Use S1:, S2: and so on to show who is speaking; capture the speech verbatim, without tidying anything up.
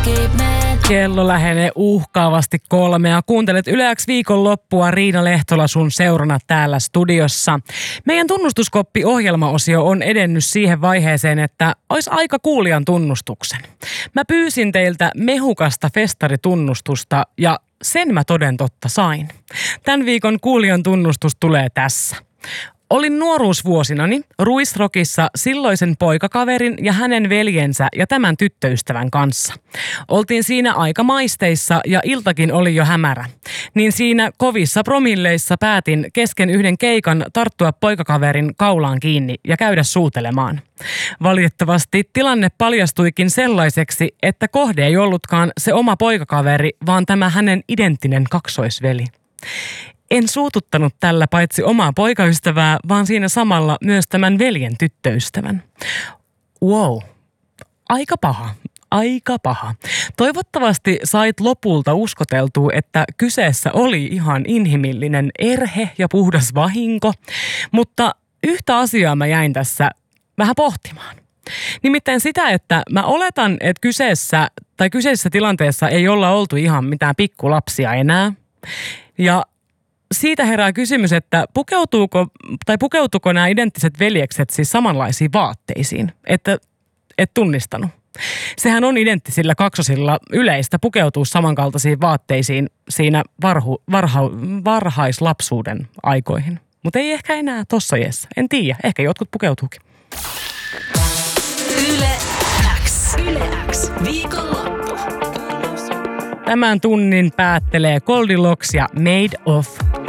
S1: Kello lähenee uhkaavasti kolmea. Kuuntelet Yle X viikonloppua, Riina Lehtola sun seurana täällä studiossa. Meidän tunnustuskoppi-ohjelmaosio on edennyt siihen vaiheeseen, että olisi aika kuulijan tunnustuksen. Mä pyysin teiltä mehukasta festaritunnustusta ja sen mä toden totta sain. Tämän viikon kuulijan tunnustus tulee tässä. Olin nuoruusvuosinani Ruisrockissa silloisen poikakaverin ja hänen veljensä ja tämän tyttöystävän kanssa. Oltiin siinä aika maisteissa ja iltakin oli jo hämärä. Niin siinä kovissa promilleissa päätin kesken yhden keikan tarttua poikakaverin kaulaan kiinni ja käydä suutelemaan. Valitettavasti tilanne paljastuikin sellaiseksi, että kohde ei ollutkaan se oma poikakaveri, vaan tämä hänen identtinen kaksoisveli. En suututtanut tällä paitsi omaa poikaystävää, vaan siinä samalla myös tämän veljen tyttöystävän. Wow, aika paha, aika paha. Toivottavasti sait lopulta uskoteltua, että kyseessä oli ihan inhimillinen erhe ja puhdas vahinko, mutta yhtä asiaa mä jäin tässä vähän pohtimaan. Nimittäin sitä, että mä oletan, että kyseessä tai kyseisessä tilanteessa ei olla oltu ihan mitään pikkulapsia enää. Ja siitä herää kysymys, että pukeutuuko, tai pukeutuuko nämä identtiset veljekset siis samanlaisiin vaatteisiin, että et tunnistanut. Sehän on identtisillä kaksosilla yleistä pukeutua samankaltaisiin vaatteisiin siinä varhu, varha, varhaislapsuuden aikoihin. Mutta ei ehkä enää tossa iässä. En tiedä, ehkä jotkut pukeutuukin.
S2: Yle X. Yle X. Viikonloppu.
S1: Tämän tunnin päättelee Goldilocks ja Made of